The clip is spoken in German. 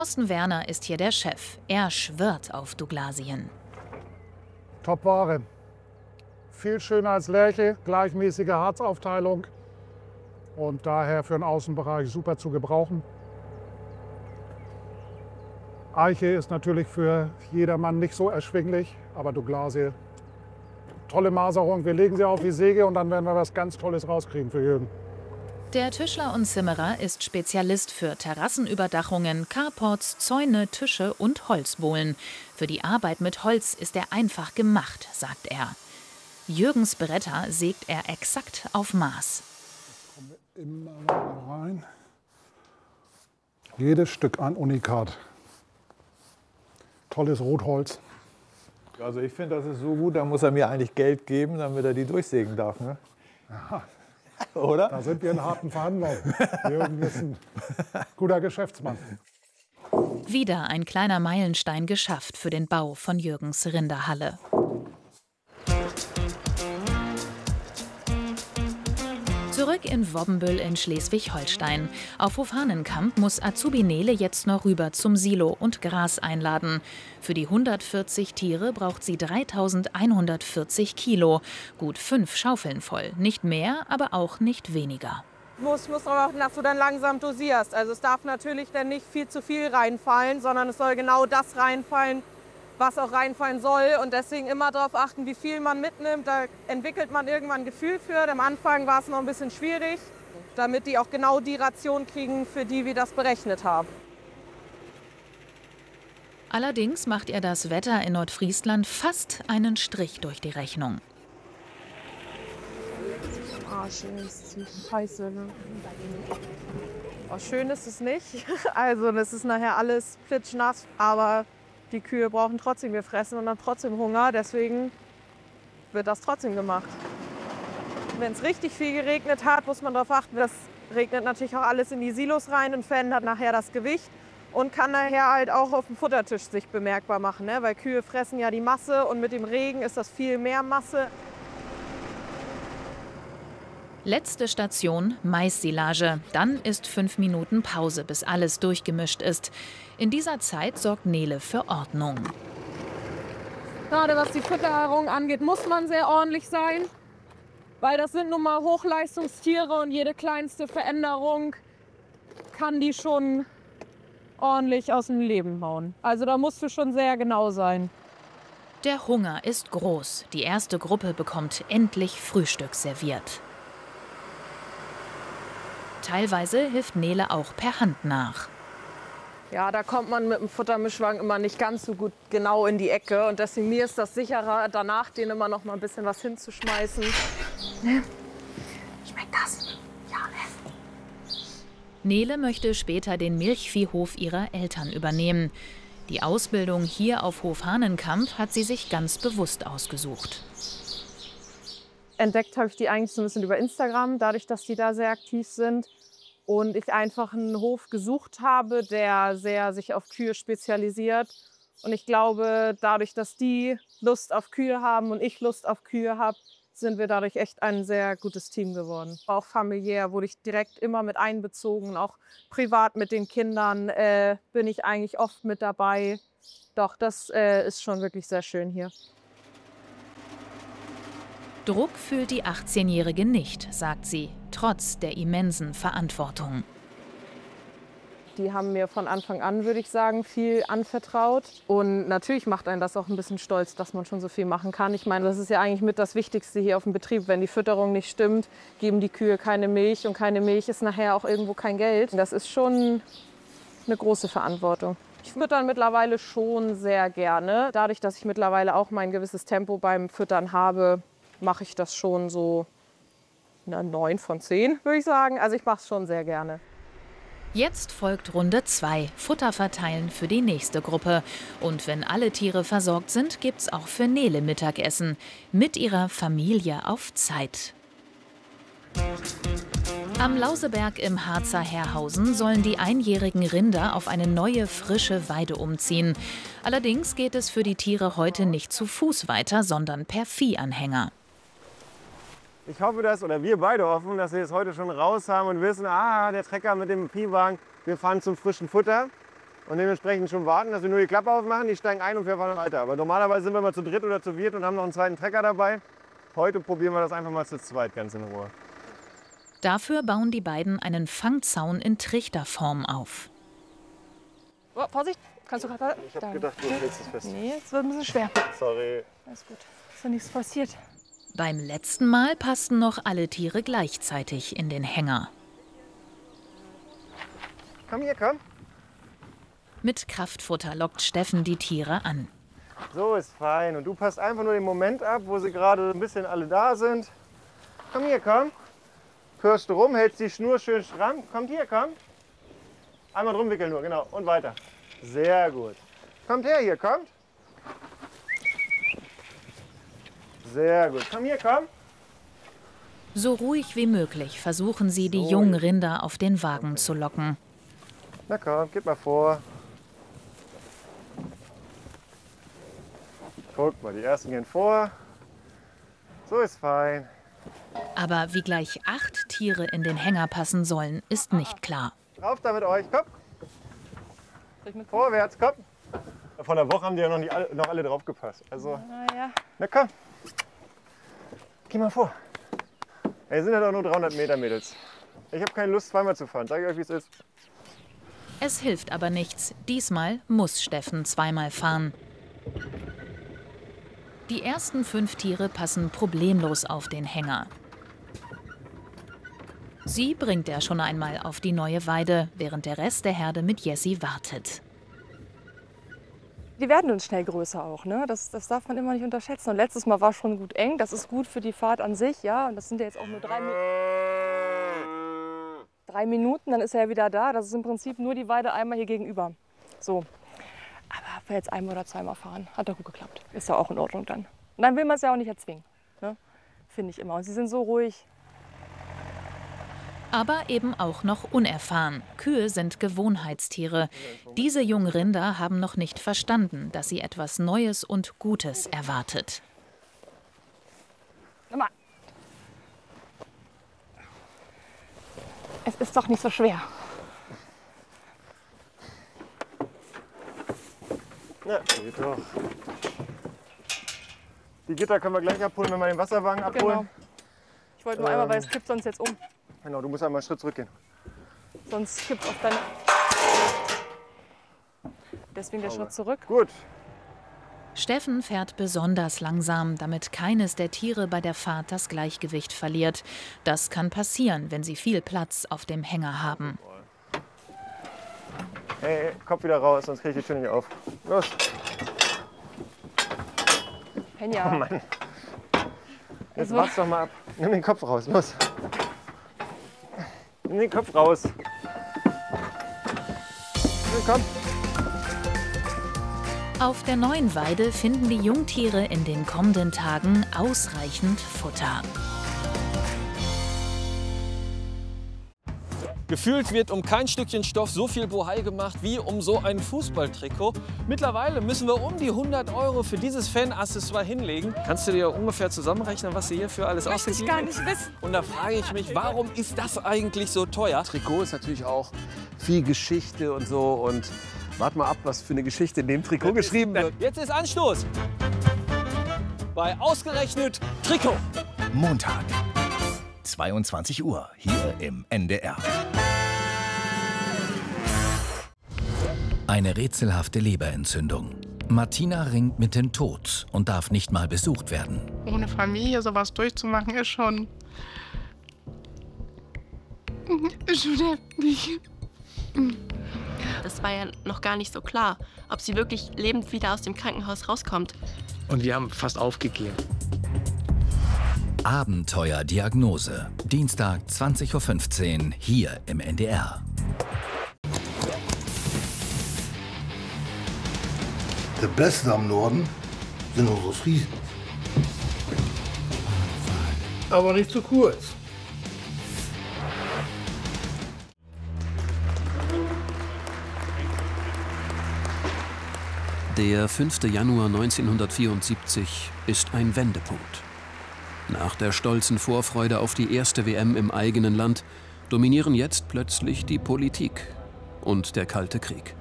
Thorsten Werner ist hier der Chef. Er schwört auf Douglasien. Top-Ware. Viel schöner als Lärche, gleichmäßige Harzaufteilung und daher für den Außenbereich super zu gebrauchen. Eiche ist natürlich für jedermann nicht so erschwinglich, aber Douglasie, tolle Maserung. Wir legen sie auf die Säge und dann werden wir was ganz Tolles rauskriegen für Jürgen. Der Tischler und Zimmerer ist Spezialist für Terrassenüberdachungen, Carports, Zäune, Tische und Holzbohlen. Für die Arbeit mit Holz ist er einfach gemacht, sagt er. Jürgens Bretter sägt er exakt auf Maß. Kommen wir immer noch rein. Jedes Stück ein Unikat. Tolles Rotholz. Also ich finde, das ist so gut, da muss er mir eigentlich Geld geben, damit er die durchsägen darf. Ne? Ja. Oder? Da sind wir in harten Verhandlungen. Jürgen ist ein guter Geschäftsmann. Wieder ein kleiner Meilenstein geschafft für den Bau von Jürgens Rinderhalle. Zurück in Wobbenbüll in Schleswig-Holstein. Auf Hof Hahnenkamp muss Azubi Nele jetzt noch rüber zum Silo und Gras einladen. Für die 140 Tiere braucht sie 3140 Kilo. Gut 5 Schaufeln voll. Nicht mehr, aber auch nicht weniger. Muss darauf achten, dass du dann langsam dosierst. Also es darf natürlich dann nicht viel zu viel reinfallen, sondern es soll genau das reinfallen, was auch reinfallen soll. Und deswegen immer darauf achten, wie viel man mitnimmt. Da entwickelt man irgendwann ein Gefühl für. Am Anfang war es noch ein bisschen schwierig, damit die auch genau die Ration kriegen, für die wir das berechnet haben. Allerdings macht ihr das Wetter in Nordfriesland fast einen Strich durch die Rechnung. Schön ist es scheiße. Ne? Oh, schön ist es nicht. Also das ist nachher alles plitschnass, aber die Kühe brauchen trotzdem ihr Fressen und haben trotzdem Hunger. Deswegen wird das trotzdem gemacht. Wenn es richtig viel geregnet hat, muss man darauf achten. Das regnet natürlich auch alles in die Silos rein und verändert nachher das Gewicht und kann nachher halt auch auf dem Futtertisch sich bemerkbar machen. Ne? Weil Kühe fressen ja die Masse und mit dem Regen ist das viel mehr Masse. Letzte Station, Maissilage. Dann ist 5 Minuten Pause, bis alles durchgemischt ist. In dieser Zeit sorgt Nele für Ordnung. Gerade was die Fütterung angeht, muss man sehr ordentlich sein. Weil das sind nun mal Hochleistungstiere und jede kleinste Veränderung kann die schon ordentlich aus dem Leben hauen. Also da musst du schon sehr genau sein. Der Hunger ist groß. Die erste Gruppe bekommt endlich Frühstück serviert. Teilweise hilft Nele auch per Hand nach. Ja, da kommt man mit dem Futtermischwagen immer nicht ganz so gut genau in die Ecke. Und deswegen mir ist das sicherer, danach denen immer noch mal ein bisschen was hinzuschmeißen. Ne? Schmeckt das? Ja, ne? Nele möchte später den Milchviehhof ihrer Eltern übernehmen. Die Ausbildung hier auf Hof Hahnenkamp hat sie sich ganz bewusst ausgesucht. Entdeckt habe ich die eigentlich so ein bisschen über Instagram, dadurch, dass die da sehr aktiv sind. Und ich einfach einen Hof gesucht habe, der sehr sich auf Kühe spezialisiert. Und ich glaube, dadurch, dass die Lust auf Kühe haben und ich Lust auf Kühe habe, sind wir dadurch echt ein sehr gutes Team geworden. Auch familiär wurde ich direkt immer mit einbezogen, auch privat mit den Kindern bin ich eigentlich oft mit dabei. Doch, das ist schon wirklich sehr schön hier. Druck fühlt die 18-Jährige nicht, sagt sie, trotz der immensen Verantwortung. Die haben mir von Anfang an, würde ich sagen, viel anvertraut. Und natürlich macht einen das auch ein bisschen stolz, dass man schon so viel machen kann. Ich meine, das ist ja eigentlich mit das Wichtigste hier auf dem Betrieb. Wenn die Fütterung nicht stimmt, geben die Kühe keine Milch und keine Milch ist nachher auch irgendwo kein Geld. Das ist schon eine große Verantwortung. Ich fütter mittlerweile schon sehr gerne. Dadurch, dass ich mittlerweile auch mein gewisses Tempo beim Füttern habe, mache ich das schon so 9 von 10, würde ich sagen. Also ich mache es schon sehr gerne. Jetzt folgt Runde 2, Futter verteilen für die nächste Gruppe. Und wenn alle Tiere versorgt sind, gibt's auch für Nele Mittagessen. Mit ihrer Familie auf Zeit. Am Lauseberg im Harzer Herrhausen sollen die einjährigen Rinder auf eine neue, frische Weide umziehen. Allerdings geht es für die Tiere heute nicht zu Fuß weiter, sondern per Viehanhänger. Ich hoffe, oder wir beide hoffen, dass wir es heute schon raus haben und wissen, der Trecker mit dem Viehwagen, wir fahren zum frischen Futter. und dementsprechend schon warten, dass wir nur die Klappe aufmachen, die steigen ein und wir fahren weiter. Aber normalerweise sind wir mal zu dritt oder zu viert und haben noch einen zweiten Trecker dabei. Heute probieren wir das einfach mal zu zweit ganz in Ruhe. Dafür bauen die beiden einen Fangzaun in Trichterform auf. Oh, Vorsicht, kannst du gerade... Ich habe gedacht, du hältst es fest. Nee, es wird ein bisschen schwer. Sorry. Alles gut, ist ja nichts passiert. Beim letzten Mal passten noch alle Tiere gleichzeitig in den Hänger. Komm hier, komm. Mit Kraftfutter lockt Steffen die Tiere an. So ist fein. Und du passt einfach nur den Moment ab, wo sie gerade ein bisschen alle da sind. Komm hier, komm. Hörst du rum, hältst die Schnur schön stramm. Kommt hier, komm. Einmal drum wickeln nur, genau. Und weiter. Sehr gut. Kommt her hier, kommt. Sehr gut. Komm hier, komm. So ruhig wie möglich versuchen sie, die jungen Rinder auf den Wagen zu locken. Na komm, gib mal vor. Guck mal, die ersten gehen vor. So ist fein. Aber wie gleich 8 Tiere in den Hänger passen sollen, ist nicht klar. Rauf da mit euch, komm. Vorwärts, komm. Vor einer Woche haben die ja noch alle drauf gepasst. Also, na komm. Geh mal vor. Ey, sind ja doch nur 300 Meter, Mädels. Ich habe keine Lust, zweimal zu fahren. Sag ich euch, wie es ist. Es hilft aber nichts. Diesmal muss Steffen zweimal fahren. Die ersten 5 Tiere passen problemlos auf den Hänger. Sie bringt er schon einmal auf die neue Weide, während der Rest der Herde mit Jessie wartet. Die werden uns schnell größer auch, ne? Das darf man immer nicht unterschätzen. Und letztes Mal war schon gut eng, das ist gut für die Fahrt an sich, ja. Und das sind ja jetzt auch nur 3 Minuten, dann ist er ja wieder da. Das ist im Prinzip nur die Weide einmal hier gegenüber. So. Aber wir jetzt einmal oder zweimal fahren, hat doch gut geklappt. Ist ja auch in Ordnung dann. Und dann will man es ja auch nicht erzwingen, ne? Finde ich immer. Und sie sind so ruhig. Aber eben auch noch unerfahren. Kühe sind Gewohnheitstiere. Diese jungen Rinder haben noch nicht verstanden, dass sie etwas Neues und Gutes erwartet. Mal. Es ist doch nicht so schwer. Ja, geht doch. Die Gitter können wir gleich abholen, wenn wir den Wasserwagen abholen. Genau. Ich wollte nur einmal, weil es kippt sonst jetzt um. Genau, du musst einmal einen Schritt zurückgehen. Sonst kippt auf deine... Deswegen der Schritt zurück. Gut. Steffen fährt besonders langsam, damit keines der Tiere bei der Fahrt das Gleichgewicht verliert. Das kann passieren, wenn sie viel Platz auf dem Hänger haben. Hey, Kopf wieder raus, sonst kriege ich die Tür nicht auf. Los. Henja. Oh Mann. Jetzt wach's doch mal ab. Nimm den Kopf raus, los. Nimm den Kopf raus. Komm. Auf der neuen Weide finden die Jungtiere in den kommenden Tagen ausreichend Futter. Gefühlt wird um kein Stückchen Stoff so viel Bohai gemacht wie um so ein Fußballtrikot. Mittlerweile müssen wir um die 100 € für dieses Fan-Accessoire hinlegen. Kannst du dir ungefähr zusammenrechnen, was sie hierfür alles ausgegeben haben? Möchte ich gar nicht wissen. Und da frage ich mich, warum ist das eigentlich so teuer? Trikot ist natürlich auch viel Geschichte und so. Und wart mal ab, was für eine Geschichte in dem Trikot geschrieben wird. Jetzt ist Anstoß bei Ausgerechnet Trikot. Montag, 22 Uhr, hier im NDR. Eine rätselhafte Leberentzündung. Martina ringt mit dem Tod und darf nicht mal besucht werden. Ohne Familie sowas durchzumachen, ist schon heftig. Das war ja noch gar nicht so klar, ob sie wirklich lebend wieder aus dem Krankenhaus rauskommt. Und wir haben fast aufgegeben. Abenteuerdiagnose. Dienstag 20:15 Uhr hier im NDR. Der Beste am Norden sind unsere Friesen. Aber nicht zu kurz. Der 5. Januar 1974 ist ein Wendepunkt. Nach der stolzen Vorfreude auf die erste WM im eigenen Land dominieren jetzt plötzlich die Politik und der Kalte Krieg.